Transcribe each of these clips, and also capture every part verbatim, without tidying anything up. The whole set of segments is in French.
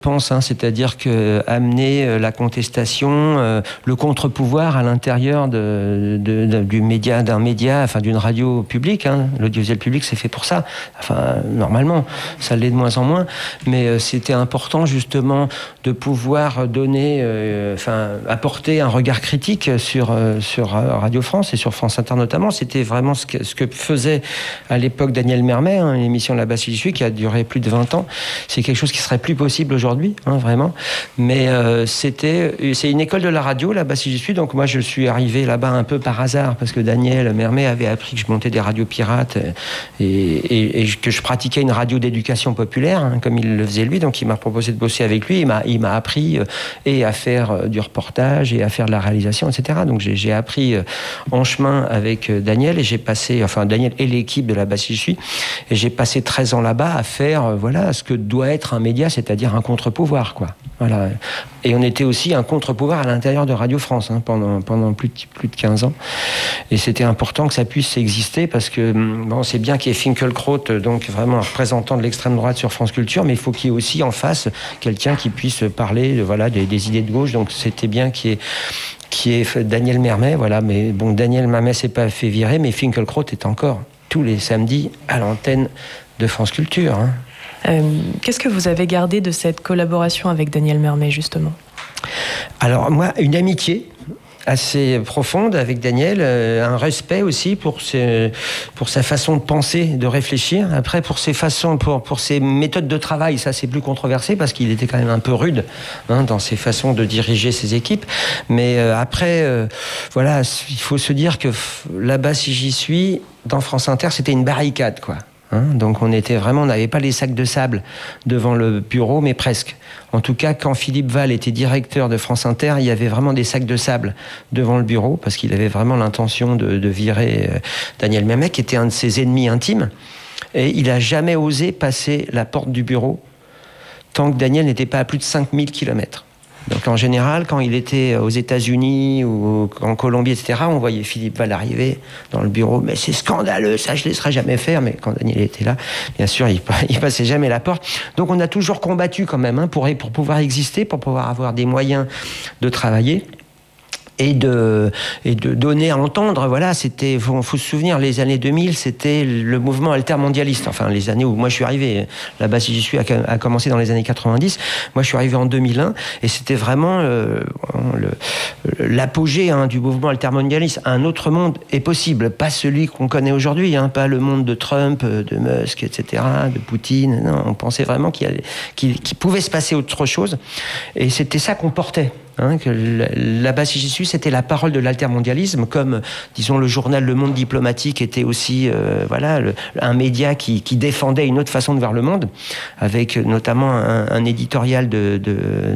pense, hein, c'est-à-dire que amener la contestation, euh, le contre-pouvoir à l'intérieur de, de, de, du média, d'un média, enfin d'une radio publique. Hein. L'audiovisuel public, c'est fait pour ça. Enfin, normalement, ça l'est de moins en moins, mais euh, c'était important justement de pouvoir donner, euh, enfin, apporter un regard critique sur euh, sur Radio France et sur France Inter notamment. C'était vraiment ce que ce que faisait à l'époque Daniel Mermet, hein, l'émission La Basse J'y suis, qui a duré plus de vingt ans. C'est quelque chose qui serait plus possible aujourd'hui. Aujourd'hui, hein, vraiment. Mais euh, c'était, c'est une école de la radio, là-bas, si j'y suis. Donc moi, je suis arrivé là-bas un peu par hasard, parce que Daniel Mermet avait appris que je montais des radios pirates et, et, et que je pratiquais une radio d'éducation populaire, hein, comme il le faisait lui. Donc il m'a proposé de bosser avec lui. Il m'a, il m'a appris euh, et à faire euh, du reportage et à faire de la réalisation, et cetera. Donc j'ai, j'ai appris euh, en chemin avec euh, Daniel et j'ai passé, enfin Daniel et l'équipe de là-bas, si j'y suis. Et j'ai passé treize ans là-bas à faire, euh, voilà, ce que doit être un média, c'est-à-dire un contre pouvoir quoi. Voilà. Et on était aussi un contre-pouvoir à l'intérieur de Radio France hein, pendant, pendant plus, de, plus de quinze ans. Et c'était important que ça puisse exister parce que, bon, c'est bien qu'il y ait Finkielkraut, donc vraiment un représentant de l'extrême droite sur France Culture, mais il faut qu'il y ait aussi en face quelqu'un qui puisse parler de, voilà, des, des idées de gauche. Donc c'était bien qu'il y ait qui est Daniel Mermet, voilà. Mais bon, Daniel Mermet s'est pas fait virer, mais Finkielkraut est encore tous les samedis à l'antenne de France Culture. Hein. Euh, qu'est-ce que vous avez gardé de cette collaboration avec Daniel Mermet, justement ? Alors, moi, une amitié assez profonde avec Daniel, euh, un respect aussi pour, ses, pour sa façon de penser, de réfléchir. Après, pour ses façons, pour, pour ses méthodes de travail, ça c'est plus controversé parce qu'il était quand même un peu rude hein, dans ses façons de diriger ses équipes. Mais euh, après, euh, voilà, il faut se dire que là-bas, si j'y suis, dans France Inter, c'était une barricade, quoi. Hein, donc on était vraiment, on n'avait pas les sacs de sable devant le bureau, mais presque. En tout cas, quand Philippe Val était directeur de France Inter, il y avait vraiment des sacs de sable devant le bureau, parce qu'il avait vraiment l'intention de, de virer euh, Daniel Mermet, qui était un de ses ennemis intimes. Et il n'a jamais osé passer la porte du bureau tant que Daniel n'était pas à plus de cinq mille kilomètres. Donc en général, quand il était aux États-Unis ou en Colombie, et cetera, on voyait Philippe Val arriver dans le bureau. Mais c'est scandaleux, ça je ne laisserai jamais faire. Mais quand Daniel était là, bien sûr, il, il passait jamais la porte. Donc on a toujours combattu quand même hein, pour, pour pouvoir exister, pour pouvoir avoir des moyens de travailler. Et de, et de donner à entendre, voilà, c'était, faut, faut se souvenir, les années deux mille, c'était le mouvement altermondialiste. Enfin, les années où moi je suis arrivé, là-bas, si j'y suis, a, a commencé dans les années quatre-vingt-dix. Moi, je suis arrivé en deux mille un, et c'était vraiment euh, le, l'apogée hein, du mouvement altermondialiste. Un autre monde est possible, pas celui qu'on connaît aujourd'hui, hein, pas le monde de Trump, de Musk, et cetera, de Poutine. Non, on pensait vraiment qu'il, y avait, qu'il, qu'il pouvait se passer autre chose, et c'était ça qu'on portait. Hein, que là-bas, si j'y suis, c'était la parole de l'altermondialisme, comme, disons, le journal Le Monde diplomatique était aussi, euh, voilà, le, un média qui, qui défendait une autre façon de voir le monde, avec notamment un, un éditorial de, de,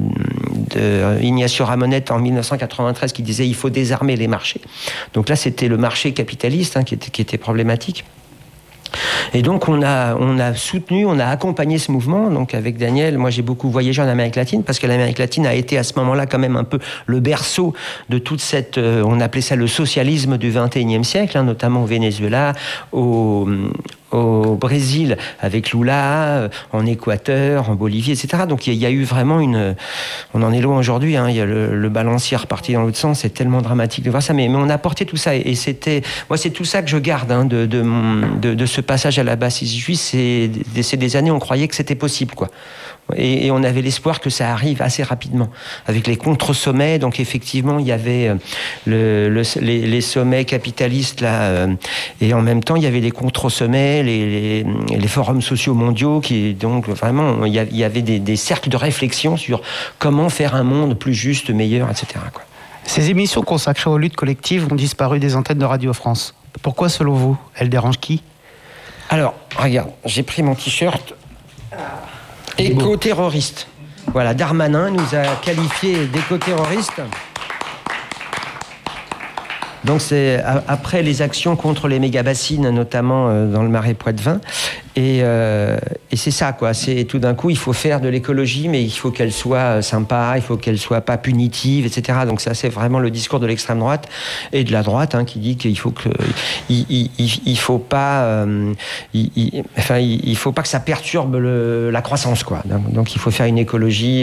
de Ignacio Ramonet en dix-neuf cent quatre-vingt-treize qui disait « il faut désarmer les marchés ». Donc là, c'était le marché capitaliste hein, qui était, qui était problématique. Et donc on a, on a soutenu, on a accompagné ce mouvement. Donc avec Daniel, moi j'ai beaucoup voyagé en Amérique latine parce que l'Amérique latine a été à ce moment-là quand même un peu le berceau de toute cette, euh, on appelait ça le socialisme du vingt et unième siècle, hein, notamment au Venezuela, au, au Brésil avec Lula, en Équateur, en Bolivie, et cetera. Donc il y, y a eu vraiment une, on en est loin aujourd'hui. Hein, il y a le, le balancier reparti dans l'autre sens. C'est tellement dramatique de voir ça, mais, mais on a porté tout ça et, et c'était, moi c'est tout ça que je garde hein, de, de, de, de ce passage à la base si j'y suis. C'est, c'est des années où on croyait que c'était possible, quoi. Et, et on avait l'espoir que ça arrive assez rapidement avec les contre-sommets. Donc effectivement, il y avait le, le, les, les sommets capitalistes là, euh, et en même temps, il y avait les contre-sommets, les, les, les forums sociaux mondiaux qui donc vraiment, il y avait des, des cercles de réflexion sur comment faire un monde plus juste, meilleur, et cetera, quoi. Ces émissions consacrées aux luttes collectives ont disparu des antennes de Radio France. Pourquoi, selon vous, elles dérangent qui ? Alors, regarde, j'ai pris mon t-shirt. Éco-terroriste. Voilà, Darmanin nous a qualifiés d'éco-terroristes. Donc c'est après les actions contre les méga-bassines, notamment dans le Marais Poitevin. Et, euh, et c'est ça, quoi. C'est tout d'un coup, il faut faire de l'écologie, mais il faut qu'elle soit sympa, il faut qu'elle soit pas punitive, et cetera. Donc ça, c'est vraiment le discours de l'extrême droite et de la droite, hein, qui dit qu'il faut que, il, il, il, il faut pas, euh, il, il, enfin, il, il faut pas que ça perturbe le, la croissance, quoi. Donc, donc il faut faire une écologie